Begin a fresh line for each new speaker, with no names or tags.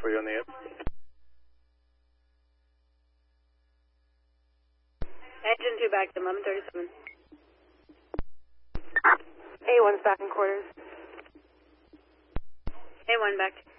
for you on the app.
Engine 2 back to 1137.
A1's back in quarters.
A1 back.